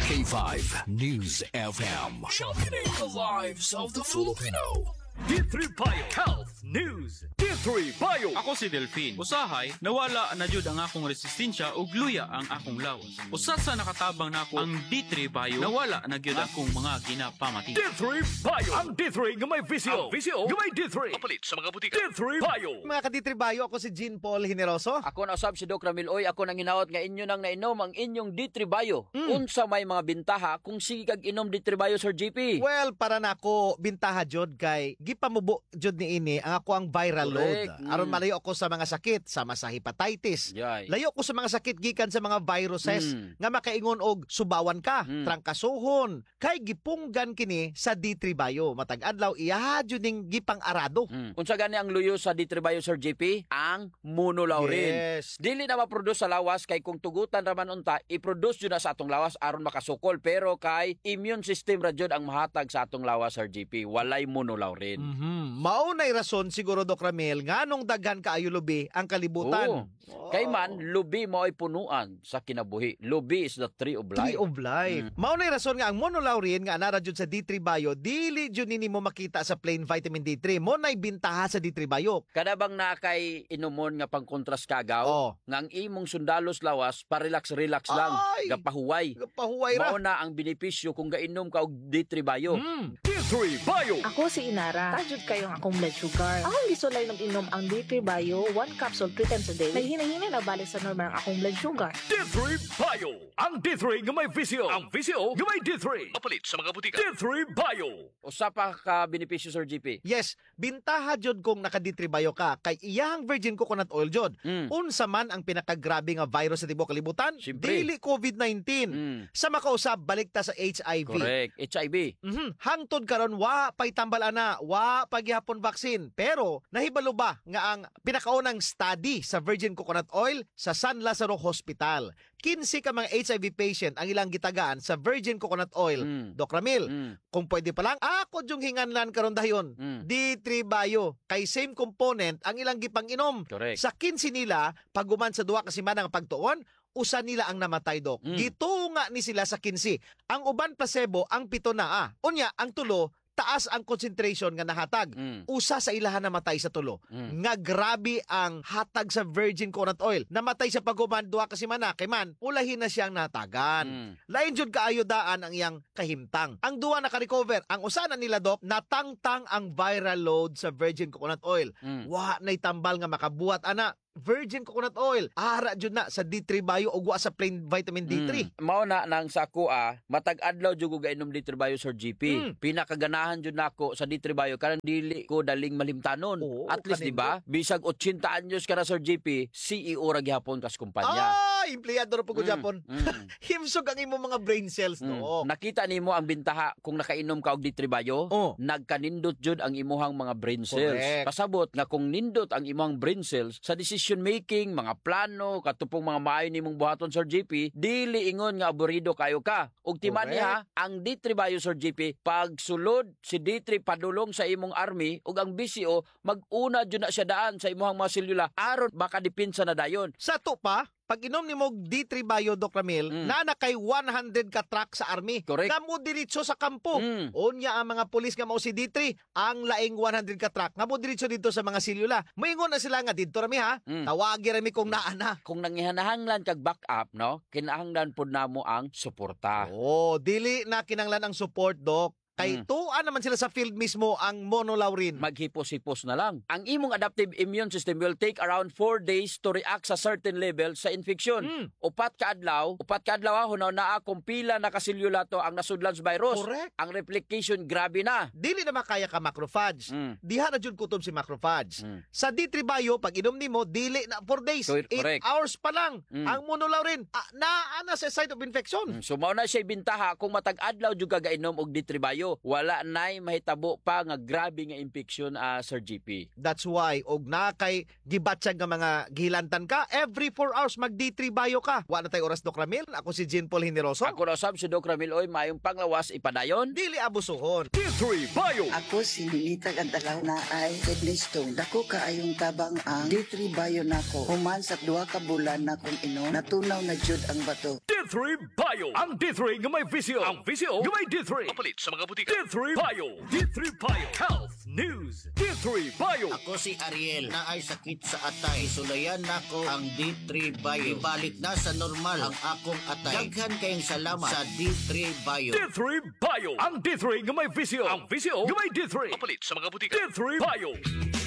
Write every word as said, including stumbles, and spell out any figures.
K five News F M. Sharpening the lives of the Filipino. D three Bio Health News. D three Bio. Ako si Delphine. Usahay, nawala na jud ang akong resistensya ug luya ang akong lawas. Usa sa nakatabang nako ang D three Bio, nawala na gyud akong mga ginapamati. D three Bio. Ang D three nga may visio. Ang visio nga may D three. Mapalit sa mga butika. D three Bio. Mga ka-D three Bio, ako si Jean Paul Generoso. Ako na usab si Doc Ramil Oy, ako nang hinaot nga inyo nang nainom ang inyong D three Bio. Mm. Unsa may mga bintaha kung sige kag inom D three Bio, Sir G P? Well, para nako bintaha jud kay gipamubo jud ni ini ang ako ang viral Correct. load. Mm. Aron malayo ako sa mga sakit, sama sa hepatitis. Yay. Layo ko sa mga sakit gikan sa mga viruses Mm. nga makaingon og subawan ka, Mm. trangkasuhon. Kay gipunggan kini sa D three Bio. Matag adlaw iya jud ning gipang arado. Mm. Unsa gani ang luyo sa D three Bio, Sir G P? Ang monolaurin. Yes. Dili na ma-produce sa lawas kay kung tugutan raman unta, i-produce yun na sa atong lawas aron makasukol. Pero kay immune system ra jud ang mahatag sa atong lawas, Sir G P. Walay monolaurin. Mhm. Mao nay rason siguro Doc Ramil nganong daghan kaayo lubi ang kalibutan. Oo. Kay man, lubi mo ay punuan sa kinabuhi. Lubi is the tree of life. Tree of life. Mm. Mao nay rason nga ang monolaurin nga anara jud sa D three Bio dili jud nini mo makita sa plain vitamin D three. Mo nay bintaha sa D three Bio. Kada bang na kay inumon nga pang kontras kagaw, Oh. nga ang imong sundalos lawas, pa-relax-relax lang, Ay! gapahuway. Pahuway ra. Mao na ang benepisyo kung gainom ka og D three Bio. Mm. D three Bio. Ako si Inara. Tajud kayong akong blood sugar. Akong gisulay ng inom ang D three Bio, one capsule three times a day. Naghinahina na balik sa normal ang akong blood sugar. D three Bio. Ang D three nga may visio. Ang visio nga may D three. Mapalit sa mga butika. D three Bio. Usa pa ka benepisyo, Sir G P. Yes, bintaha jud kung naka D three Bio ka kay iyang virgin coconut oil jud. Mm. Unsa man ang pinakagrabe nga virus sa tibuok kalibutan? Siyempre. Dili COVID nineteen. Mm. Sa makausab balik ta sa H I V. Correct. H I V. Mhm. Hangtod karon wa pay tambal ana, wa pagyapon vaccine. Pero nahibalo ba nga ang pinakaunang study sa virgin coconut oil sa San Lazaro Hospital. kinse ka mga H I V patient ang ilang gitagaan sa virgin coconut oil. Mm. Doc Ramil, Mm. kung pwede pa lang, ako yung hinganlan karon dayon. Mm. D three Bio, kay same component ang ilang gipang-inom. Correct. Sa kinse nila, paguman sa duwa ka semana nga pagtuon, usa nila ang namatay, Dok. Mm. Gitunga ni sila sa kinse. Ang uban placebo, ang pito na. Ah. Unya, ang tulo, taas ang concentration nga nahatag. Mm. Usa sa ilahan namatay sa tulo. Mm. Nga grabe ang hatag sa virgin coconut oil. Namatay sa paguman duha ka semana kay man ulahin na siyang natagan. Mm. Lain jud kaayo daan ang iyang kahimtang. Ang duha naka-recover. Ang usa na nila, Dok, natangtang ang viral load sa virgin coconut oil. Mm. Wa nay tambal nga makabuhat ana. Virgin coconut oil. Ara jud na sa D three Bio o wa sa plain vitamin D three. Mm. Mao na nang sa kuha, matag adlaw jud ko gainom D three Bio, Sir G P. Mm. Pinakaganahan jud nako sa D three Bio kanang dili ko daling malimtanon. Oo, At least di kanindot. ba? Bisag eighty anyos ka na, Sir G P, C E O ra gyapon kas kumpanya. Ah, empleyado ra po ko Mm, Japon. mm. Himsog ang imo mga brain cells, Mm. no. Nakita nimo ang bintaha kung nakainom ka og D three Bio, Oh. nagkanindot jud ang imuhang mga brain cells. Correct. Pasabot nga kung nindot ang imuhang brain cells sa decision making, mga plano, katupong mga maayo nimong buhaton, Sir G P, dili ingon nga aburido kayo ka. Ug timan Correct. niya, ang D three Bio, Sir G P, pag sulod si D three padulong sa imong army ug ang B C O mag-una jud na siya daan sa imuhang mga selula aron makadipinsa na dayon. Sa to pa, pag inom ni mo D three Bio, Doc Ramil, Mm. na kay one hundred ka truck sa army. Correct. Nga mo diretso sa kampo. Mm. Unya ang mga pulis nga mao si D three, ang laing one hundred ka truck. Nga mo diretso dito sa mga silula. Moingon na sila nga dito rami ha. Mm. Tawagi rami kung naana. Kung nangihanahanglan kag backup, no, kinahanglan pud namo ang suporta. Oh, dili na kinanglan ang support, Doc. Kay Mm. tuan naman sila sa field mismo ang monolaurin. Maghipos-hipos na lang. Ang imong adaptive immune system will take around four days to react sa certain level sa infection. Mm. Upat ka adlaw, upat ka adlaw hunaw naa kung pila na kaselula to ang nasudlan sa virus. Correct. Ang replication grabe na. Dili na makaya ka macrophage. Mm. Diha na jud kutob si macrophage. Mm. Sa D three Bio, pag inom nimo, dili na four days. Cor- eight correct. hours pa lang. Mm. Ang monolaurin, ah, naa na sa site of infection. Mm, So mao na siya bintaha kung matag adlaw jud ka gainom og D three Bio. Bayo. Wala nay mahitabo pa nga grabe nga infection uh, Sir G P. That's why, og na kay gibatsag nga mga gilantan ka, every four hours mag D three Bio ka. Wala tay oras, Doc Ramil. Ako si Jean Paul Hineroso. Ako na sab si Doc Ramil Oy, mayong panglawas ipadayon. Dili abusuhon. D three Bio. Ako si Lilita Gantalaw na ay kidney stone. Dako kaayong tabang ang D three Bio nako. Human sa duha ka bulan na kung inom, natunaw na jud ang bato. D three Bio. Ang D three nga may visyo. Ang visyo nga may D three. Mapalit sa mga butika. D three Bio. D three Bio. Health News. D three Bio. Ako si Ariel na ay sakit sa atay. Isulayan nako ang D three Bio. Ibalik na sa normal ang akong atay. Daghan kayong salamat sa D three Bio. D three Bio. Ang D three nga may visyo. Ang visyo nga may D three. Mapalit sa mga butika. D three Bio.